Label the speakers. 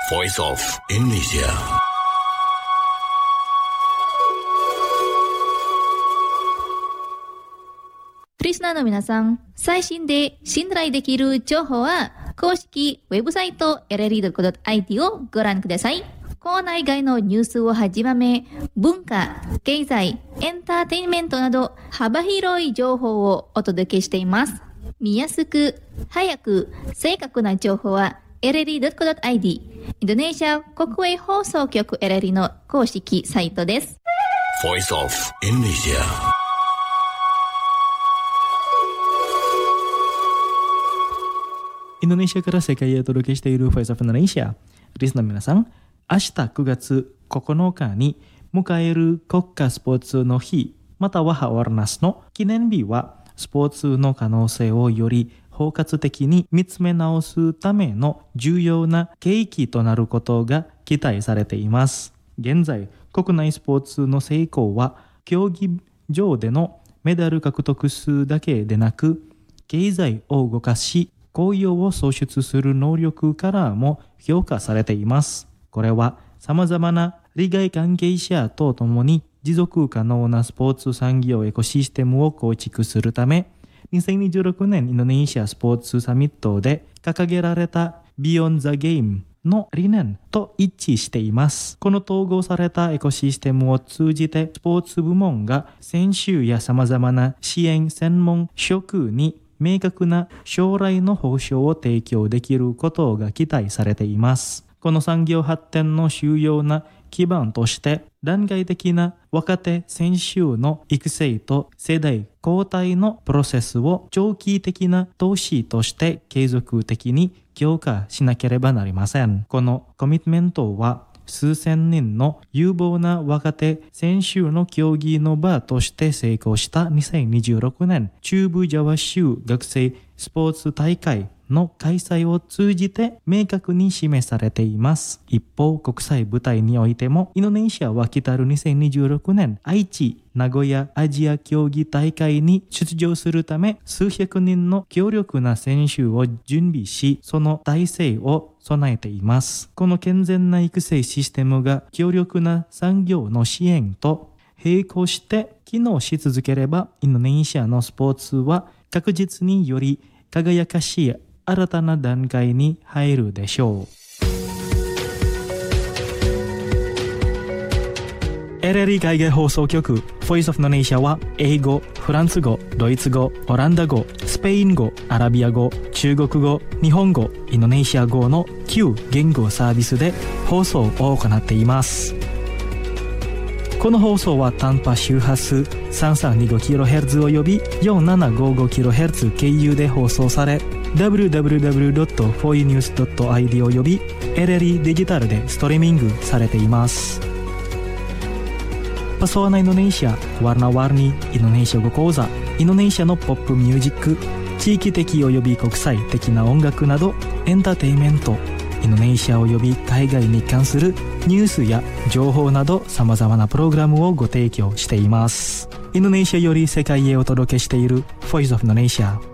Speaker 1: Voice of Indonesia。
Speaker 2: リスナーの皆さん、最新で信頼できる情報は公式ウェブサイト LLE.co.it をご覧ください。校内外のニュースをはじめ、文化、経済、エンターテインメントなど幅広い情報をお届けしています。見やすく、早く、正確な情報は LLE.co.it インドネシア国営放送局 LLE の公式サイトです。
Speaker 1: Voice of Indonesia。
Speaker 3: インドネシアから世界へお届けしている Voice of Indonesia。リスナーの皆さん、明日9月9日に迎える国家スポーツの日、またはハワーナスの記念日は、スポーツの可能性をより包括的に見つめ直すための重要な契機となることが期待されています。現在、国内スポーツの成功は、競技場でのメダル獲得数だけでなく、経済を動かし、雇用を創出する能力からも評価されています。これは様々な利害関係者とともに持続可能なスポーツ産業エコシステムを構築するため、2026年インドネシアスポーツサミットで掲げられた Beyond the Game の理念と一致しています。この統合されたエコシステムを通じてスポーツ部門が選手や様々な支援専門職に明確な将来の保障を提供できることが期待されています。この産業発展の主要な基盤として段階的な若手選手の育成と世代交代のプロセスを長期的な投資として継続的に強化しなければなりません。このコミットメントは数千人の有望な若手選手の競技の場として成功した2026年中部ジャワ州学生スポーツ大会の開催を通じて明確に示されています。一方、国際舞台においてもインドネシアは来たる2026年愛知名古屋アジア競技大会に出場するため数百人の強力な選手を準備し、その体制を備えています。この健全な育成システムが強力な産業の支援と並行して機能し続ければ、インドネシアのスポーツは確実により輝かしい新たな段階に入るでしょう。LLE 海外放送局 Voice of Indonesia は英語、フランス語、ドイツ語、オランダ語、スペイン語、アラビア語、中国語、日本語、インドネシア語の9言語サービスで放送を行っています。この放送は短波周波数 3325kHz および 4755kHz 経由で放送され、www.foinews.id および LLE デジタルでストリーミングされています。Pesona Indonesia Warna-warni Indonesia語講座、インドネシアのポップミュージック、地域的および国際的な音楽などエンターテインメント、インドネシアおよび海外に関するニュースや情報など様々なプログラムをご提供しています。インドネシアより世界へお届けしている Voice of Indonesia。